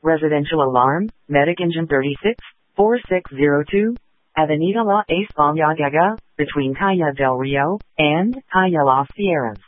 Residential alarm, Medic Engine 36, 4602, Avenida La España Gaga, between Calle del Rio and Calle Las Sierras.